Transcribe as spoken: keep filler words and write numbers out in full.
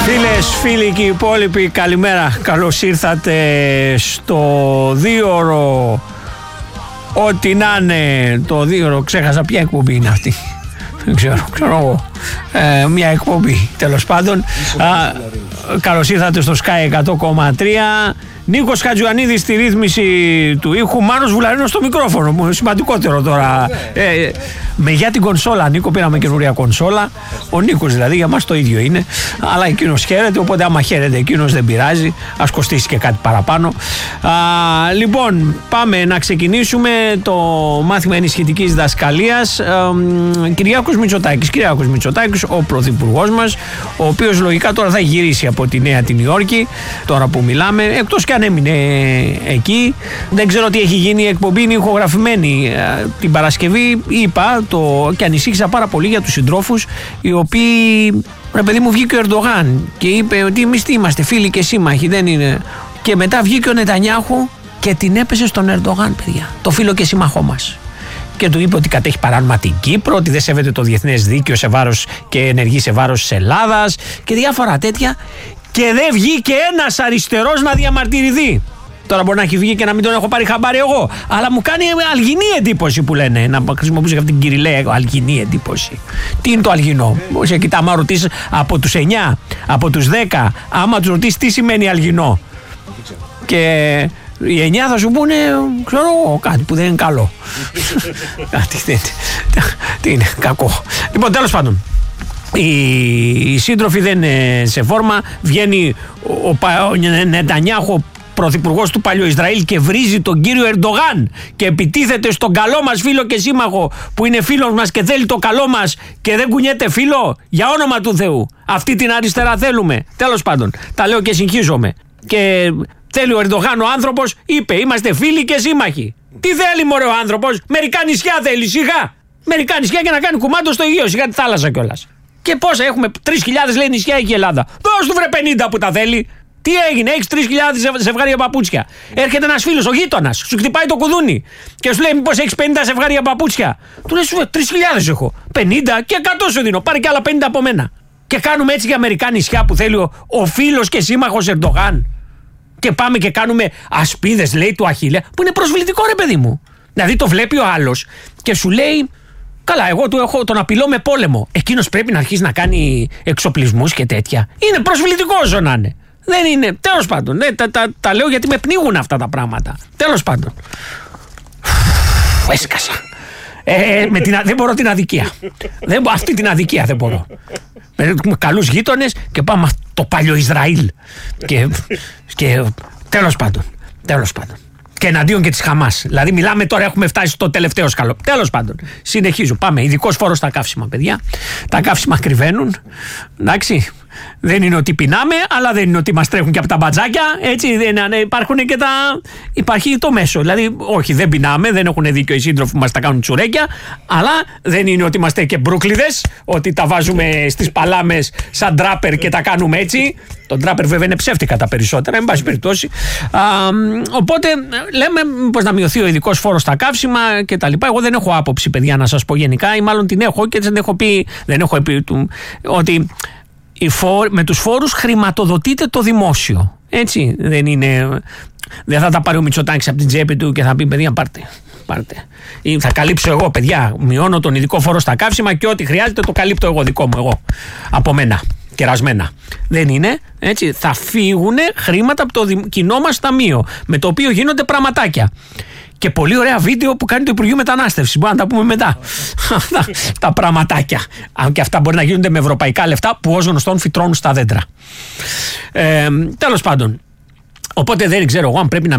Φίλες, φίλοι και οι υπόλοιποι, καλημέρα. Καλώς ήρθατε στο δίωρο. Ό,τι να είναι το δίωρο. Ξέχασα ποια εκπομπή είναι αυτή. Δεν ξέρω, ξέρω εγώ. Ε, μια εκπομπή, τέλος πάντων. Καλώς ήρθατε στο Sky εκατό κόμμα τρία. Νίκος Χατζιωαννίδης στη ρύθμιση του ήχου, Μάνος Βουλαρίνος στο μικρόφωνο. Σημαντικότερο τώρα. Ε, με για την κονσόλα, Νίκο, πήραμε καινούρια κονσόλα. Ο Νίκος δηλαδή, για μας το ίδιο είναι. Αλλά εκείνος χαίρεται, οπότε άμα χαίρεται εκείνος δεν πειράζει. Ας κοστίσει και κάτι παραπάνω. Α, λοιπόν, πάμε να ξεκινήσουμε το μάθημα ενισχυτικής διδασκαλίας. Κυριάκος Μητσοτάκης. Κυριάκος Μητσοτάκης, ο πρωθυπουργός μας, ο οποίος λογικά τώρα θα γυρίσει από τη Νέα την Υόρκη, τώρα που μιλάμε, εκτός και αν έμεινε εκεί. Δεν ξέρω τι έχει γίνει. Η εκπομπή είναι ηχογραφημένη την Παρασκευή. Είπα το και ανησύχησα πάρα πολύ για τους συντρόφους, οι οποίοι, ρε παιδί μου, βγήκε ο Ερντογάν και είπε ότι εμείς τι είμαστε, φίλοι και σύμμαχοι, δεν είναι. Και μετά βγήκε ο Νετανιάχου και την έπεσε στον Ερντογάν, παιδιά, το φίλο και σύμμαχό μας. Και του είπε ότι κατέχει παράνομα την Κύπρο, ότι δεν σέβεται το διεθνές δίκαιο σε βάρος και ενεργεί σε βάρος της Ελλάδας και διάφορα τέτοια. Και δεν βγήκε ένας αριστερός να διαμαρτυρηθεί. Τώρα μπορεί να έχει βγει και να μην τον έχω πάρει χαμπάρι εγώ. Αλλά μου κάνει αλγινή εντύπωση που λένε. Να χρησιμοποιήσω και αυτή την κυριλαία, αλγινή εντύπωση. Τι είναι το αλγινό? Σε κοιτά, άμα ρωτήσει από τους εννιά, από τους δέκα, άμα τους ρωτήσει τι σημαίνει αλγινό. Και οι εννιά θα σου πούνε, ξέρω, κάτι που δεν είναι καλό. Κάτι δεν τι είναι, κακό. Λοιπόν, τέλος πάντων. Οι σύντροφοι δεν είναι σε φόρμα. Βγαίνει ο, ο, ο Νετανιάχου, πρωθυπουργός του παλιού Ισραήλ, και βρίζει τον κύριο Ερντογάν και επιτίθεται στον καλό μας φίλο και σύμμαχο, που είναι φίλος μας και θέλει το καλό μας και δεν κουνιέται φίλο. Για όνομα του Θεού, αυτή την αριστερά θέλουμε? Τέλος πάντων, τα λέω και συγχύζομαι. Και θέλει ο Ερντογάν, ο άνθρωπος, είπε, είμαστε φίλοι και σύμμαχοι. Τι θέλει μωρέ ο άνθρωπος? Μερικά νησιά θέλει, σιγά. Μερικά νησιά για να κάνει κουμάντο στο Αιγαίο, σιγά τη θάλασσα κιόλας. Και πόσα έχουμε? τρεις χιλιάδες λέει νησιά έχει η Ελλάδα. Δώσ' του βρε πενήντα που τα θέλει. Τι έγινε? Έχεις τρεις χιλιάδες ζευγάρια παπούτσια. Έρχεται ένας φίλος, ο γείτονας, σου χτυπάει το κουδούνι και σου λέει, μήπως έχεις πενήντα ζευγάρια παπούτσια? Του λες, σου τρεις χιλιάδες έχω. πενήντα και εκατό σου δίνω. Πάρε και άλλα πενήντα από μένα. Και κάνουμε έτσι για μερικά νησιά που θέλει ο, ο φίλος και σύμμαχος Ερντογάν. Και πάμε και κάνουμε ασπίδες, λέει, του Αχιλλέα, που είναι προσβλητικό, ρε παιδί μου. Δηλαδή το βλέπει ο άλλος και σου λέει, καλά, εγώ του έχω, τον απειλώ με πόλεμο. Εκείνος πρέπει να αρχίσει να κάνει εξοπλισμούς και τέτοια. Είναι προσβλητικό όσο να είναι. Δεν είναι. Τέλος πάντων. Ναι, τα, τα, τα λέω γιατί με πνίγουν αυτά τα πράγματα. Τέλος πάντων. Έσκασα. Ε, με την, δεν μπορώ την αδικία. δεν, αυτή την αδικία δεν μπορώ. Με, με καλούς γείτονες και πάμε το παλιό Ισραήλ. Και, και τέλος πάντων. Τέλος πάντων. Και εναντίον και της Χαμάς. Δηλαδή, μιλάμε τώρα, έχουμε φτάσει στο τελευταίο σκαλό. Τέλος πάντων, συνεχίζω. Πάμε. Ειδικός φόρος στα καύσιμα, παιδιά. Τα καύσιμα κρυβαίνουν. Εντάξει. Δεν είναι ότι πεινάμε, αλλά δεν είναι ότι μας τρέχουν και από τα μπατζάκια. Έτσι, δεν, υπάρχουν και τα. Υπάρχει το μέσο. Δηλαδή, όχι, δεν πεινάμε, δεν έχουν δίκιο οι σύντροφοι που μας τα κάνουν τσουρέκια. Αλλά δεν είναι ότι είμαστε και μπρούκλιδες, ότι τα βάζουμε στις παλάμες σαν τράπερ και τα κάνουμε έτσι. Το τράπερ βέβαια είναι ψεύτικα τα περισσότερα, εν πάση περιπτώσει. Α, οπότε λέμε πως να μειωθεί ο ειδικός φόρος στα καύσιμα κτλ. Εγώ δεν έχω άποψη, παιδιά, να σας πω γενικά, ή μάλλον την έχω και δεν έχω πει, δεν έχω πει του, ότι με τους φόρους χρηματοδοτείται το δημόσιο. Έτσι, δεν είναι. Δεν θα τα πάρει ο Μητσοτάκης από την τσέπη του και θα πει, παιδιά, πάρτε. πάρτε. Ή θα καλύψω εγώ, παιδιά. Μειώνω τον ειδικό φόρο στα καύσιμα και ό,τι χρειάζεται το καλύπτω εγώ, δικό μου, εγώ. Από μένα. Κερασμένα. Δεν είναι. Έτσι. Θα φύγουν χρήματα από το κοινό μας ταμείο, με το οποίο γίνονται πραγματάκια. Και πολύ ωραία βίντεο που κάνει το Υπουργείο Μετανάστευσης. Μπορούμε να τα πούμε μετά. Τα πραγματάκια. Αν και αυτά μπορεί να γίνονται με ευρωπαϊκά λεφτά που ως γνωστόν φυτρώνουν στα δέντρα. Ε, τέλος πάντων. Οπότε δεν ξέρω εγώ αν πρέπει να